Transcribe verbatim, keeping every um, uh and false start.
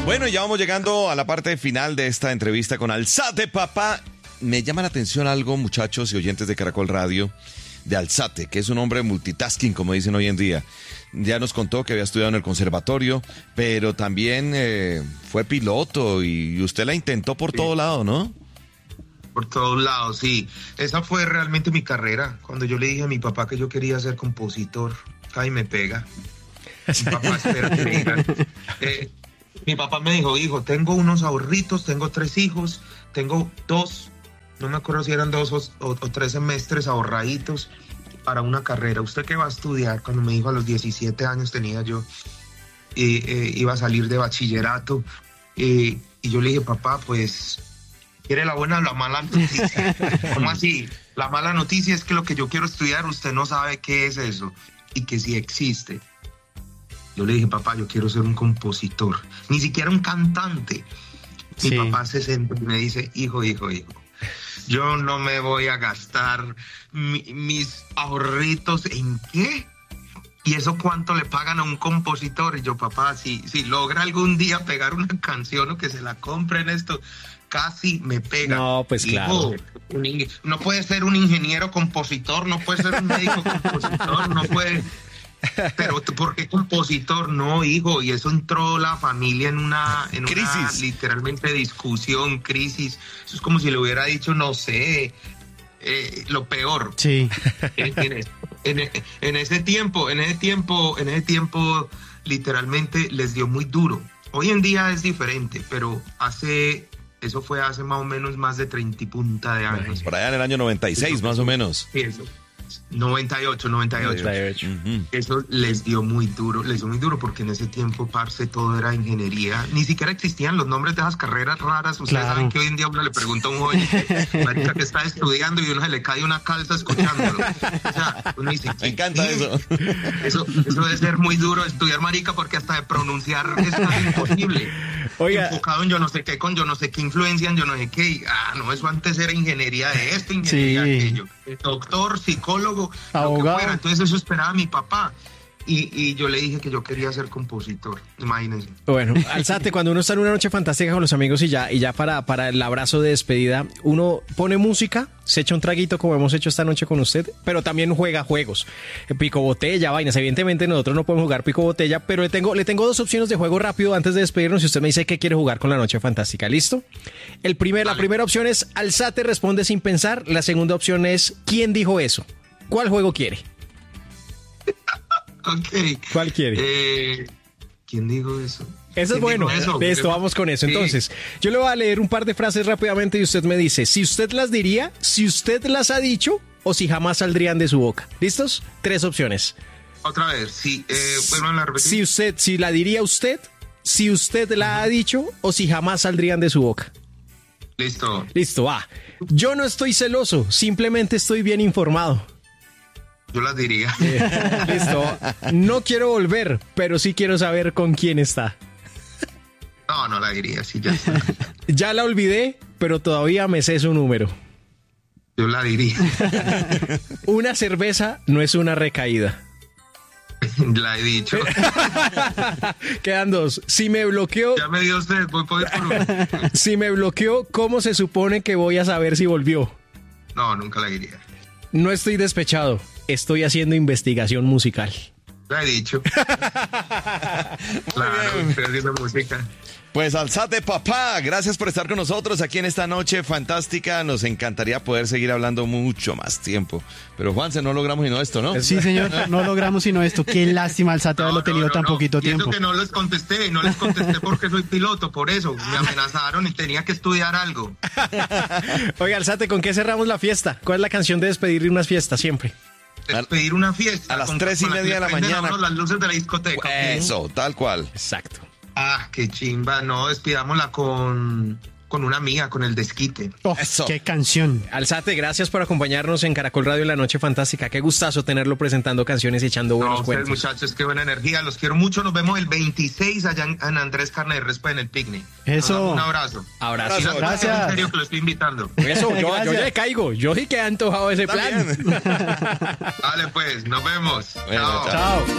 Bueno, ya vamos llegando a la parte final de esta entrevista con Alzate, papá. Me llama la atención algo, muchachos y oyentes de Caracol Radio, de Alzate, que es un hombre multitasking, como dicen hoy en día. Ya nos contó que había estudiado en el conservatorio, pero también eh, fue piloto y usted la intentó por sí. todo lado, ¿no? Por todos lados, sí. Esa fue realmente mi carrera. Cuando yo le dije a mi papá que yo quería ser compositor, ay, me pega. Mi papá espera que me digan. Eh, mi papá me dijo, hijo, tengo unos ahorritos, tengo tres hijos, tengo dos, no me acuerdo si eran dos o, o, o tres semestres ahorraditos para una carrera. ¿Usted qué va a estudiar? Cuando me dijo a los diecisiete años tenía yo, y, eh, iba a salir de bachillerato. Y, y yo le dije, papá, pues... ¿Quiere la buena o la mala noticia? ¿Cómo así? La mala noticia es que lo que yo quiero estudiar, usted no sabe qué es eso y que sí existe. Yo le dije, papá, yo quiero ser un compositor, ni siquiera un cantante. Mi sí. papá se sentó y me dice, hijo, hijo, hijo, yo no me voy a gastar mi, mis ahorritos en qué. ¿Y eso cuánto le pagan a un compositor? Y yo, papá, si, si logra algún día pegar una canción o que se la compren esto... Casi me pega. No, pues Hijo, claro. Un, no puede ser un ingeniero compositor, no puede ser un médico compositor, no puede... Pero ¿por qué compositor? No, hijo, y eso entró la familia en una, en crisis. Una literalmente discusión, crisis. Eso es como si le hubiera dicho, no sé, eh, lo peor. Sí. En, en, en, en ese tiempo, en ese tiempo, en ese tiempo, literalmente les dio muy duro. Hoy en día es diferente, pero hace... Eso fue hace más o menos más de treinta y punta de años. Por allá en el año noventa y seis, más o menos. Sí, eso. noventa y ocho, noventa y ocho. noventa y ocho. Uh-huh. Eso les dio muy duro, les dio muy duro porque en ese tiempo, parce, todo era ingeniería. Ni siquiera existían los nombres de esas carreras raras. Ustedes claro. saben que hoy en día uno le pregunta a un joven, marica, que está estudiando y uno se le cae una calza escuchándolo. O sea, uno dice, me encanta ¿qué? eso. Eso. Eso debe ser muy duro estudiar, marica, porque hasta de pronunciar es casi imposible. Oiga. Enfocado en yo no sé qué, con yo no sé qué influencian, yo no sé qué. Ah, no, eso antes era ingeniería de esto, ingeniería de sí. aquello. Doctor, psicólogo, abogado. Lo que fuera. Entonces eso esperaba mi papá. Y, y yo le dije que yo quería ser compositor, imagínense. Bueno, Alzate, cuando uno está en una noche fantástica con los amigos y ya, y ya para, para el abrazo de despedida, uno pone música, se echa un traguito como hemos hecho esta noche con usted, pero también juega juegos, pico botella, vainas. Evidentemente nosotros no podemos jugar pico botella, pero le tengo, le tengo dos opciones de juego rápido antes de despedirnos y usted me dice qué quiere jugar con la noche fantástica. ¿Listo? El primer, la primera opción es Alzate responde sin pensar, la segunda opción es ¿quién dijo eso? ¿Cuál juego quiere? Ok. ¿Cuál quiere? Eh, ¿Quién dijo eso? Eso es bueno. Eso? Listo, vamos con eso. Sí. Entonces, yo le voy a leer un par de frases rápidamente y usted me dice si usted las diría, si usted las ha dicho o si jamás saldrían de su boca. ¿Listos? Tres opciones. Otra vez, sí. Eh, bueno, la repetir. Si usted, si la diría usted, si usted la uh-huh. ha dicho o si jamás saldrían de su boca. Listo. Listo, va. Yo no estoy celoso, simplemente estoy bien informado. Yo las diría. Eh, listo. No quiero volver, pero sí quiero saber con quién está. No, no la diría, sí, ya está. Ya la olvidé, pero todavía me sé su número. Yo la diría. Una cerveza no es una recaída. La he dicho. Quedan dos. Si me bloqueó... Ya me dio usted, voy por uno. Si me bloqueó, ¿cómo se supone que voy a saber si volvió? No, nunca la diría. No estoy despechado. Estoy haciendo investigación musical. La he dicho. Claro, estoy haciendo música. Pues Alzate, papá, gracias por estar con nosotros aquí en esta noche fantástica. Nos encantaría poder seguir hablando mucho más tiempo. Pero Juanse, no logramos sino esto, ¿no? Sí, señor, no logramos sino esto. Qué lástima, Alzate, haberlo no, tenido no, tan no. poquito y tiempo. Eso que no les contesté, no les contesté porque soy piloto, por eso. Me amenazaron y tenía que estudiar algo. Oiga, Alzate, ¿con qué cerramos la fiesta? ¿Cuál es la canción de despedir de una fiesta siempre? Despedir una fiesta. A las con, tres y media de la mañana. A las luces de la discoteca. Eso, tal cual. Exacto. Ah, qué chimba. No, despidámosla con, con una amiga, con el desquite. Oh, Eso. Qué canción. Alzate, gracias por acompañarnos en Caracol Radio en la Noche Fantástica. Qué gustazo tenerlo presentando canciones y echando buenos no, cuentos. Ustedes, muchachos, qué buena energía. Los quiero mucho. Nos vemos el veintiséis allá en, en Andrés Carne de Respa en el picnic. Eso. Un abrazo. Abrazo. Gracias. Gracias. En serio que lo estoy invitando. Eso, yo, yo ya caigo. Yo sí que he antojado ese plan. Vale, pues, nos vemos. Bueno, chao. Chao.